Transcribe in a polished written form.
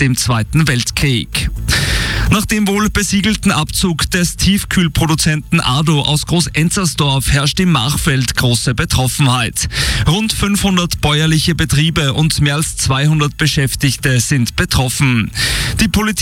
dem Zweiten Weltkrieg. Nach dem wohl besiegelten Abzug des Tiefkühlproduzenten Ado aus Groß-Enzersdorf herrscht im Machfeld große Betroffenheit. Rund 500 bäuerliche Betriebe und mehr als 200 Beschäftigte sind betroffen. Die Politik